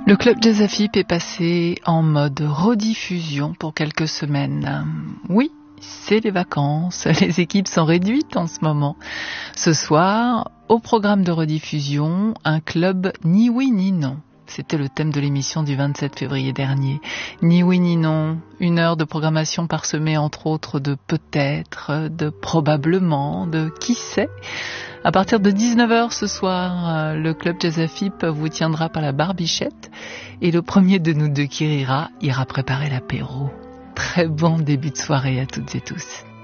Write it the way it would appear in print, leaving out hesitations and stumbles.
Le club Jazz AFIP est passé en mode rediffusion pour quelques semaines. Oui, c'est les vacances, les équipes sont réduites en ce moment. Ce soir, au programme de rediffusion, un club ni oui ni non. C'était le thème de l'émission du 27 février dernier. Ni oui ni non, 1 heure de programmation parsemée entre autres de peut-être, de probablement, de qui sait. À partir de 19h ce soir, le club Jazz AFIP vous tiendra par la barbichette et le premier de nous deux qui ira préparer l'apéro. Très bon début de soirée à toutes et tous.